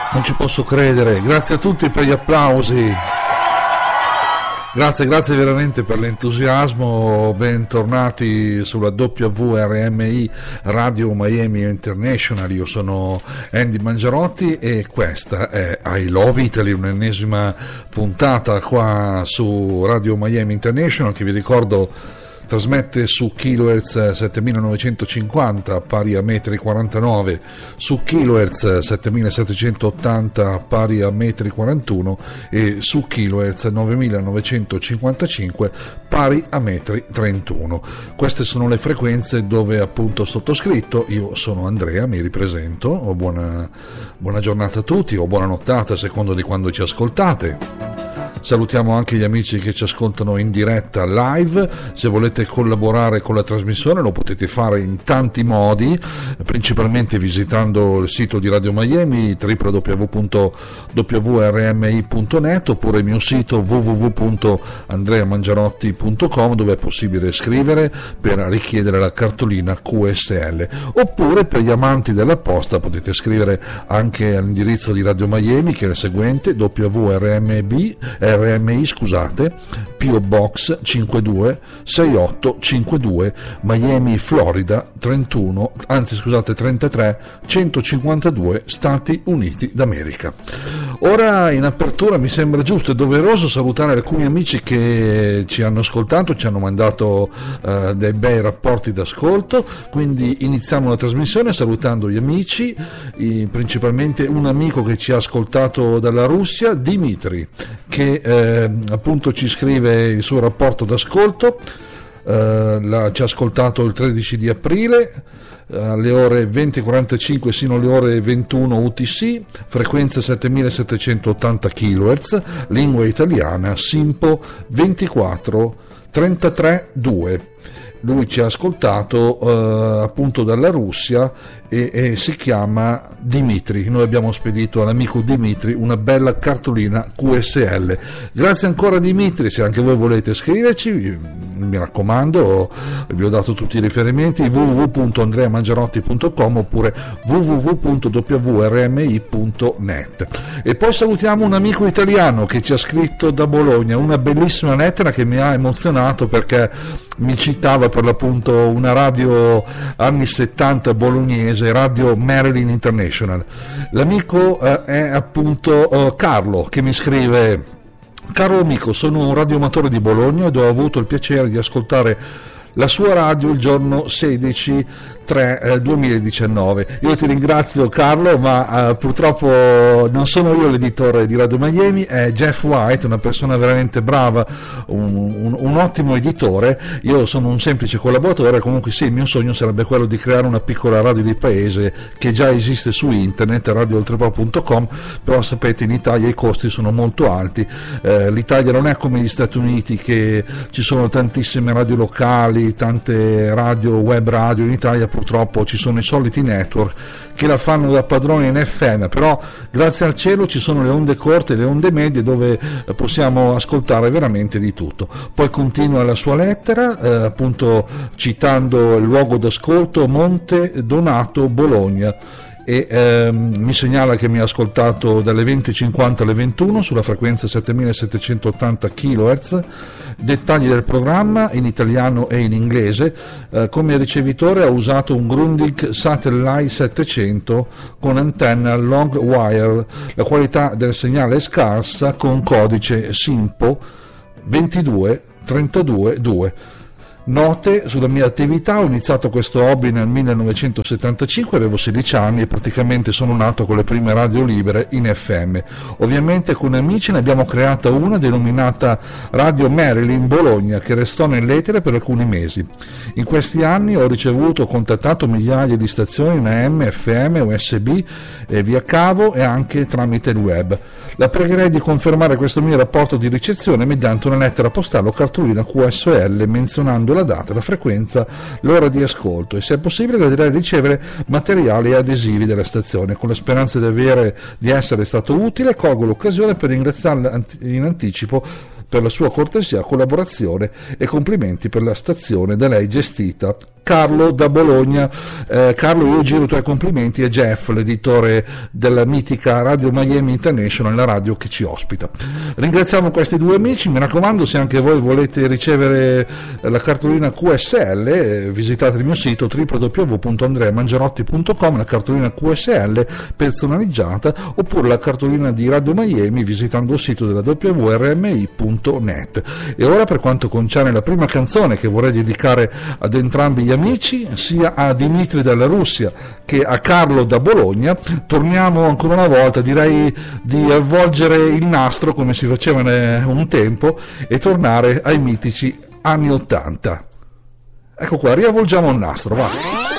Non ci posso credere, grazie a tutti per gli applausi. Grazie veramente per l'entusiasmo, bentornati sulla WRMI Radio Miami International. Io sono Andy Mangiarotti e questa è I Love Italy, un'ennesima puntata qua su Radio Miami International, che vi ricordo trasmette su kHz 7950 pari a metri 49, su kHz 7780 pari a metri 41 e su kHz 9955 pari a metri 31. Queste sono le frequenze dove appunto sottoscritto. Io sono Andrea, mi ripresento. Buona giornata a tutti o buona nottata a secondo di quando ci ascoltate. Salutiamo anche gli amici che ci ascoltano in diretta live. Se volete collaborare con la trasmissione lo potete fare in tanti modi, principalmente visitando il sito di Radio Miami www.wrmi.net oppure il mio sito www.andreamangiarotti.com, dove è possibile scrivere per richiedere la cartolina QSL, oppure per gli amanti della posta potete scrivere anche all'indirizzo di Radio Miami, che è il seguente: RMI, PO Box 526852 Miami, Florida 33 152, Stati Uniti d'America. Ora, in apertura, mi sembra giusto e doveroso salutare alcuni amici che ci hanno ascoltato, ci hanno mandato dei bei rapporti d'ascolto, quindi iniziamo la trasmissione salutando gli amici, principalmente un amico che ci ha ascoltato dalla Russia, Dimitri, che appunto ci scrive il suo rapporto d'ascolto. Ci ha ascoltato il 13 di aprile alle ore 20:45 sino alle ore 21 UTC, frequenza 7780 kHz, lingua italiana, Simpo 24332. Lui ci ha ascoltato appunto dalla Russia e si chiama Dimitri. Noi abbiamo spedito all'amico Dimitri una bella cartolina QSL. Grazie ancora Dimitri. Se anche voi volete scriverci, mi raccomando, vi ho dato tutti i riferimenti: www.andreamangiarotti.com oppure www.wrmi.net. E poi salutiamo un amico italiano che ci ha scritto da Bologna una bellissima lettera che mi ha emozionato, perché mi citava per l'appunto una radio anni 70 bolognese, Radio Marilyn International. L'amico è appunto Carlo, che mi scrive: caro amico, sono un radioamatore di Bologna ed ho avuto il piacere di ascoltare la sua radio il giorno 16/3/2019. Io ti ringrazio Carlo, ma purtroppo non sono io l'editore di Radio Miami, è Jeff White, una persona veramente brava, un ottimo editore. Io sono un semplice collaboratore. Comunque sì, il mio sogno sarebbe quello di creare una piccola radio di paese che già esiste su internet, radiooltrepò.com, però sapete, in Italia i costi sono molto alti. L'Italia non è come gli Stati Uniti, che ci sono tantissime radio locali, tante radio, web radio. In Italia purtroppo ci sono i soliti network che la fanno da padroni in FM, però grazie al cielo ci sono le onde corte e le onde medie dove possiamo ascoltare veramente di tutto. Poi continua la sua lettera appunto citando il luogo d'ascolto, Monte Donato, Bologna, e mi segnala che mi ha ascoltato dalle 20:50 alle 21 sulla frequenza 7780 kHz. Dettagli del programma in italiano e in inglese. Come ricevitore ha usato un Grundig Satellite 700 con antenna long wire. La qualità del segnale è scarsa, con codice SIMPO 22322. Note sulla mia attività: ho iniziato questo hobby nel 1975, avevo 16 anni e praticamente sono nato con le prime radio libere in FM. Ovviamente con amici ne abbiamo creata una denominata Radio Marilyn Bologna, che restò nell'etere per alcuni mesi. In questi anni ho contattato migliaia di stazioni in AM, FM, USB e via cavo e anche tramite il web. La pregherei di confermare questo mio rapporto di ricezione mediante una lettera postale o cartolina QSL menzionando la data, la frequenza, l'ora di ascolto e, se è possibile, gradirei ricevere materiali e adesivi della stazione. Con la speranza di essere stato utile, colgo l'occasione per ringraziarla in anticipo per la sua cortesia, collaborazione e complimenti per la stazione da lei gestita Carlo da Bologna. Carlo, io giro i tuoi complimenti a Jeff, l'editore della mitica Radio Miami International, la radio che ci ospita. Ringraziamo questi due amici, mi raccomando, se anche voi volete ricevere la cartolina QSL, visitate il mio sito www.andreamangiarotti.com, la cartolina QSL personalizzata, oppure la cartolina di Radio Miami visitando il sito della wrmi.net. E ora, per quanto concerne la prima canzone che vorrei dedicare ad entrambi gli amici, sia a Dimitri dalla Russia che a Carlo da Bologna, torniamo ancora una volta, direi di avvolgere il nastro come si faceva un tempo e tornare ai mitici anni '80. Ecco qua, riavvolgiamo il nastro, va.